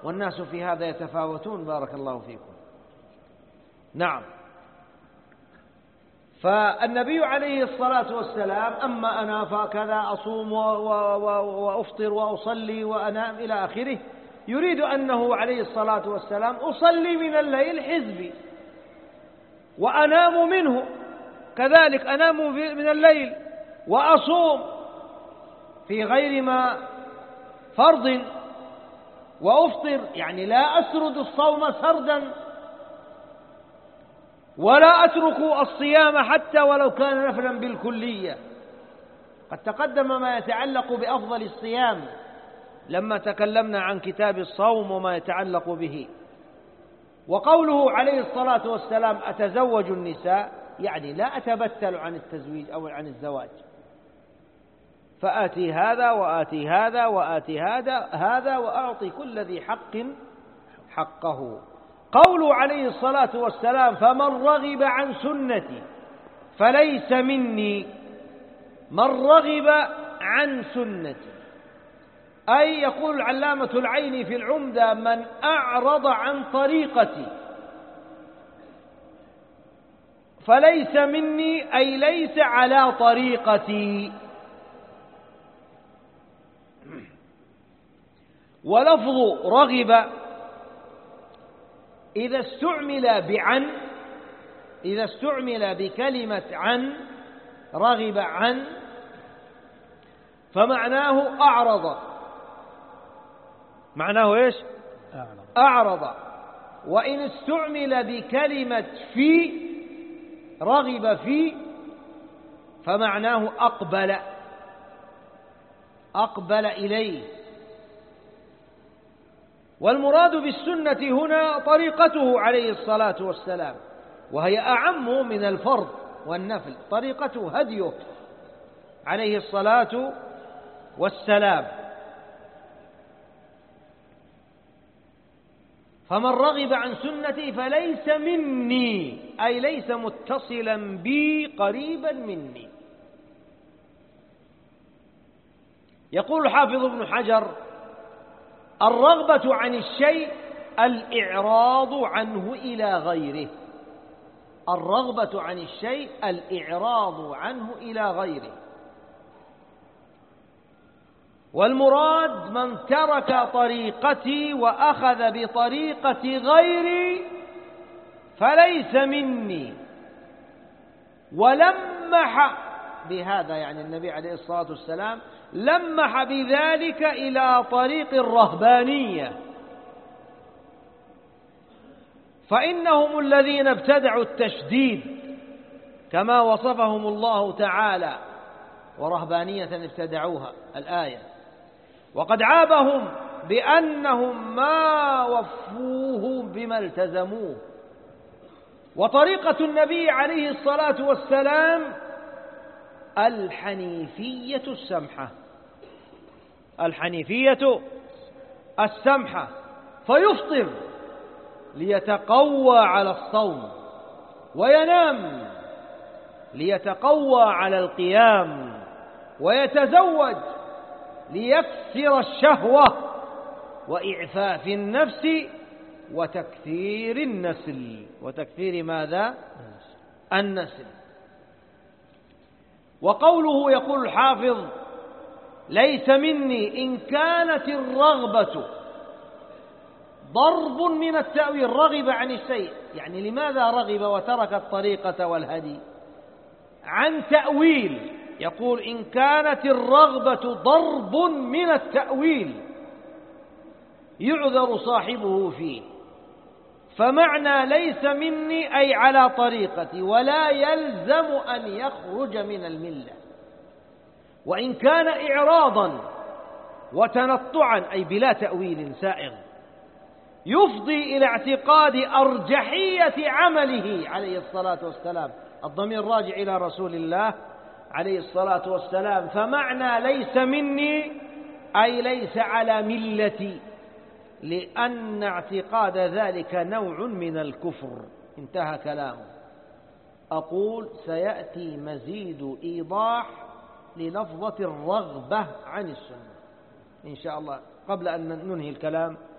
والناس في هذا يتفاوتون بارك الله فيكم. نعم. فالنبي عليه الصلاة والسلام أما أنا فكذا أصوم وأفطر وأصلي وأنام إلى آخره، يريد أنه عليه الصلاة والسلام أصلي من الليل حزبي وأنام منه، كذلك أنام من الليل وأصوم في غير ما فرض وأفطر، يعني لا أسرد الصوم سردا ولا أترك الصيام حتى ولو كان نفلا بالكلية. قد تقدم ما يتعلق بأفضل الصيام لما تكلمنا عن كتاب الصوم وما يتعلق به. وقوله عليه الصلاة والسلام أتزوج النساء، يعني لا أتبتل عن التزويج أو عن الزواج، فآتي هذا وآتي هذا وآتي هذا وأعطي كل ذي حق حقه. قوله عليه الصلاة والسلام فمن رغب عن سنتي فليس مني، من رغب عن سنتي أي يقول العلامة العيني في العمدة من أعرض عن طريقتي، فليس مني أي ليس على طريقتي. ولفظ رغب إذا استعمل بكلمة عن، رغب عن، فمعناه أعرض، معناه إيش؟ أعرض. وإن استعمل بكلمة في، رغب في، فمعناه أقبل إليه. والمراد بالسنة هنا طريقته عليه الصلاة والسلام، وهي أعم من الفرض والنفل، طريقته هديه عليه الصلاة والسلام. فمن رغب عن سنتي فليس مني أي ليس متصلا بي قريبا مني. يقول الحافظ ابن حجر الرغبة عن الشيء الإعراض عنه إلى غيره، الرغبة عن الشيء الإعراض عنه إلى غيره. والمراد من ترك طريقتي وأخذ بطريقة غيري فليس مني. ولمح بهذا، يعني النبي عليه الصلاة والسلام لمح بذلك إلى طريق الرهبانية، فإنهم الذين ابتدعوا التشديد كما وصفهم الله تعالى، ورهبانية ابتدعوها الآية، وقد عابهم بأنهم ما وفوه بما التزموه. وطريقة النبي عليه الصلاة والسلام الحنيفية السمحة، الحنيفية السمحة، فيفطر ليتقوى على الصوم، وينام ليتقوى على القيام، ويتزوج ليكسر الشهوة وإعفاف النفس وتكثير النسل. وتكثير ماذا؟ النسل. وقوله يقول الحافظ ليس مني إن كانت الرغبة ضرب من التأويل، رغب عن الشيء، يعني لماذا رغب وترك الطريقة والهدي؟ عن تأويل، يقول إن كانت الرغبة ضرب من التأويل يعذر صاحبه فيه. فمعنى ليس مني أي على طريقتي، ولا يلزم أن يخرج من الملة. وإن كان إعراضا وتنطعا أي بلا تأويل سائغ يفضي إلى اعتقاد أرجحية عمله عليه الصلاة والسلام، الضمير راجع إلى رسول الله عليه الصلاة والسلام. فمعنى ليس مني أي ليس على ملتي، لأن اعتقاد ذلك نوع من الكفر. انتهى كلامه. أقول سيأتي مزيد إيضاح للفظة الرغبة عن السنة إن شاء الله قبل أن ننهي الكلام